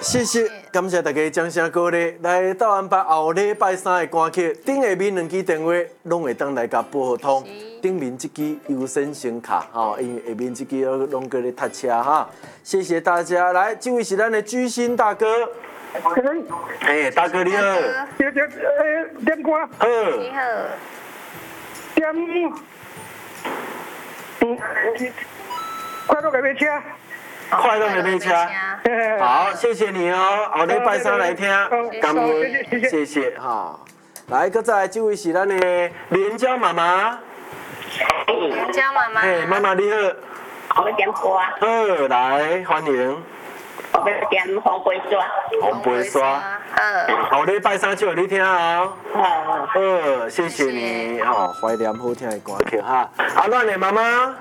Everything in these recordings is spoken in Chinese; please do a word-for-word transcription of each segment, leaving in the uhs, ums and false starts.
谢谢，感谢大家掌声鼓励。来到安排后礼拜三的歌曲，顶下面两支电话拢会当来甲拨合通。顶面这支优先先卡吼，因为下面这支拢搁咧读车哈。谢谢大家，来，这位是咱的巨星大哥。哎，大哥你好。 点点诶，点歌。 好。 你好。 点。嗯。快乐的马车。 快乐的马车。好，谢谢你哦，后礼拜三来听，感恩，谢谢哈。来，搁再来这位是咱的连娇妈妈。 连娇妈妈。 哎，妈妈你好。 我要点歌。 好，来欢迎。 我要点红杯刷。 红杯刷。 嗯。 后礼拜三就有你听哦。 好。 好，谢谢你，好怀念好听的歌曲哈。阿乱的妈妈。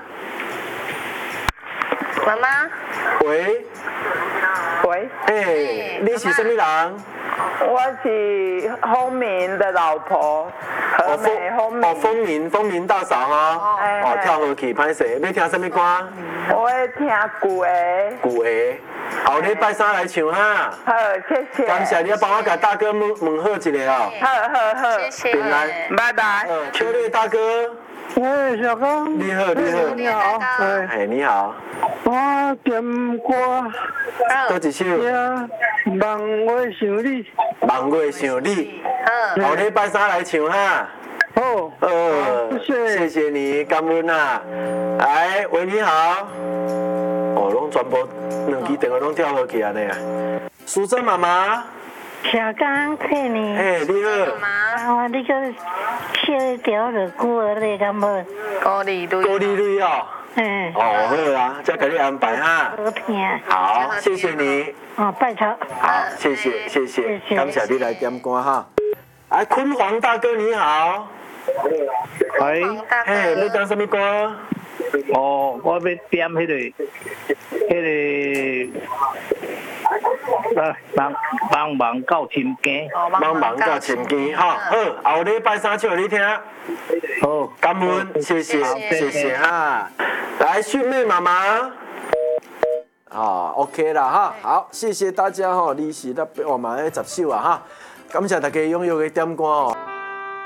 妈妈。 喂。 喂。 哎，你是什么人？ 我是风明的老婆，和美风明。 哦，风明，风明大嫂哈。哦，跳河去，歹势，要听什么歌？ 我要听古的。 古的，后礼拜三来唱哈。 好，谢谢。 感谢你要帮我甲大哥问问好一下哦。 好好好， 谢谢。 平安， 拜拜。 呃，秋烈大哥。 喂，小刚。 你好，你好。 你好。 哎，你好。 我点歌。 多一首。 梦月想你。 梦月想你。 嗯。 后礼拜三来唱哈。 好。 呃，谢谢你，感恩啊。来，喂，你好。哦，拢全部两支电话拢跳落去安尼啊。淑珍妈妈。 小刚，谢你。 哎，你好。 啊，你个小条就久了，你敢无？ 高丽蕊。 高丽蕊哦。 嗯。 哦，好啊，再给你安排哈。 好听。 好，谢谢你。 哦，拜托。 好，谢谢，谢谢，感谢你来点歌哈。哎，坤煌大哥你好。 喂。 哎，你点什么歌？ 哦，我要点迄个，迄个，啊，忙忙忙到深更。 忙忙到深更哈。好，后礼拜三唱你听。 好， 感恩，谢谢，谢谢哈。来，训妹妈妈。啊 ，OK 啦哈，好，谢谢大家哈，你是那我们的十首啊哈，感谢大家踊跃的点歌哦。